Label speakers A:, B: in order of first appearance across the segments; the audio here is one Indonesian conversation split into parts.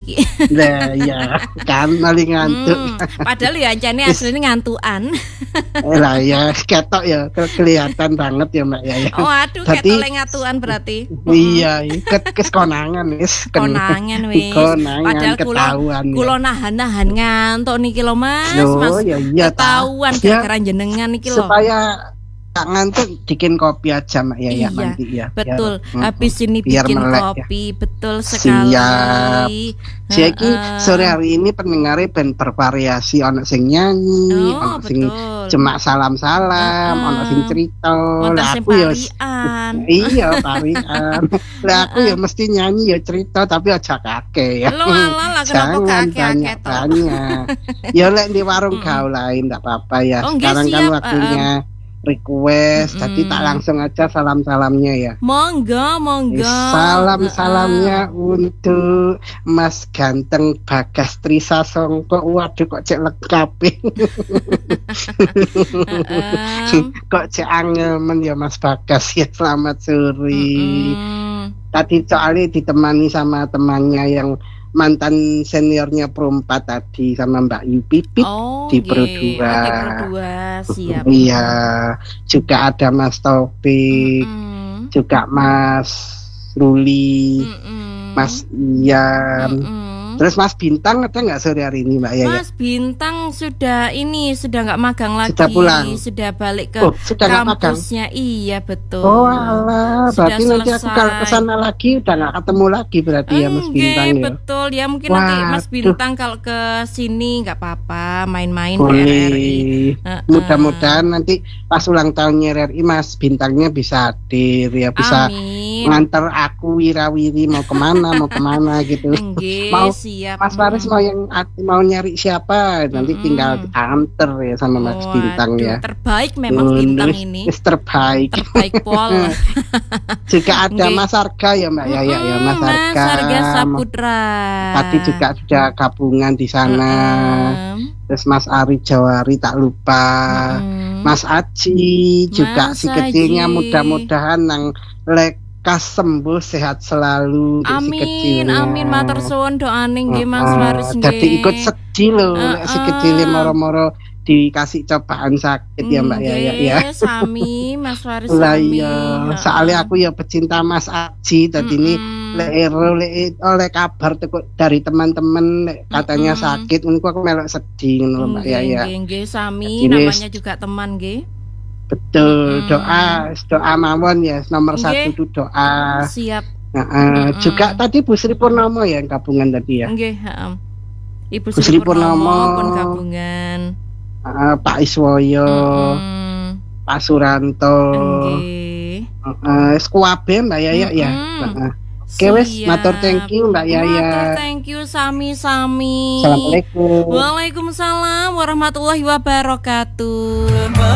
A: iki.
B: Nah, ya kan paling ngantuk.
A: Padahal ya ancane asline ngantukan.
B: Lah ya ketok ya kelihatan banget ya Mbak ya.
A: Oh aduh ketok ngantukan berarti.
B: Iya, konangan wis.
A: Konangan wis. Padahal kula nahan-nahan ngantuk niki lho Mas. Mas
B: ya
A: ketahuan gara-gara jenengan iki lho.
B: Supaya tak ngantuk bikin kopi aja Mak ya,
A: iya,
B: nanti ya.
A: Betul. Habis ini bikin kopi, betul sekali.
B: Siap. Jadi sore hari ini pendengarnya ben bervariasi, ono sing nyanyi, ono sing cuma salam-salam, ono sing cerita.
A: Lah aku ya
B: iya parian. Lah aku ya mesti nyanyi ya cerita tapi aja kakek ya.
A: Jangan
B: banyak. Ya lek di warung gaul lain enggak apa-apa ya. Sekarang kan waktunya request, jadi tak langsung aja salam-salamnya ya.
A: Monggo.
B: Salam-salamnya untuk Mas Ganteng Bagas Trisasongko. Waduh kok cek lengkap. Kok cek angel men ya Mas Bagas ya, selamat sore. Tadi soalnya ditemani sama temannya yang mantan seniornya Pro 4 tadi sama Mbak Yu Pipit di Pro 2.
A: Siap.
B: Iya, juga ada Mas Taufik, juga Mas Ruli, Mas Ian. Terus Mas Bintang ada nggak sore hari ini Mbak Yaya?
A: Mas Bintang sudah nggak magang lagi,
B: sudah pulang,
A: sudah balik ke
B: kampusnya.
A: Iya betul.
B: Oh alah, berarti nanti aku kalau kesana lagi udah nggak ketemu lagi berarti ya Mas Bintang ya.
A: Betul ya, mungkin nanti Mas Bintang kalau ke sini nggak apa-apa main-main
B: ke
A: RRI.
B: Mudah-mudahan nanti pas ulang tahunnya RRI Mas Bintangnya bisa hadir ya, bisa nganter aku wirawiri mau kemana gitu. Mau
A: siap.
B: Mas Faris mau nyari siapa nanti tinggal anter ya sama Mas Bintang ya.
A: Terbaik memang Bintang ini.
B: Terbaik pol. Juga ada Mas Arga ya Mbak Yaya ya, Mas
A: Arga Saputra.
B: Tadi juga sudah gabungan di sana. Terus Mas Ari Jawari tak lupa. Mas Aji juga si kecilnya mudah-mudahan nang lekas sembuh sehat selalu.
A: Amin matur suwun doane nggih Mas Faris nggih.
B: Dadi ikut sedih lho si kecilnya moro-moro dikasih cobaan sakit ya Mbak Yaya ya.
A: Sami Mas Faris
B: sami. Lah iya, soalnya aku ya pecinta Mas Aji tadi ini oleh kabar dari teman-teman katanya sakit, niku aku melok sedih ngono Mbak Yaya.
A: Nggih sami namanya juga teman nggih.
B: Betul, doa mawon ya, nomor 1 itu doa.
A: Siap.
B: Juga tadi Bu Sri Purnomo ya gabungan tadi ya.
A: Nggih, Ibu Sri Purnomo pun gabungan.
B: Pak Iswoyo, Pak Suranto.
A: Nggih.
B: Skuabe Mbak Yaya ya. Oke wes, matur thank you Mbak Yaya.
A: Matur thank you sami-sami.
B: Assalamualaikum.
A: Waalaikumsalam warahmatullahi wabarakatuh.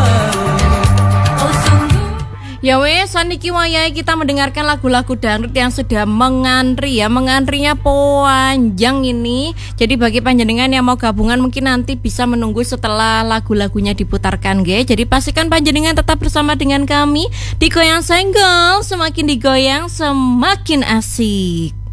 A: Ya wes, saniki wayahe kita mendengarkan lagu-lagu dangdut yang sudah mengantri ya. Mengantrinya panjang ini. Jadi bagi panjenengan yang mau gabungan mungkin nanti bisa menunggu setelah lagu-lagunya diputarkan nggih. Jadi pastikan panjenengan tetap bersama dengan kami di Goyang Senggol. Semakin digoyang semakin asik.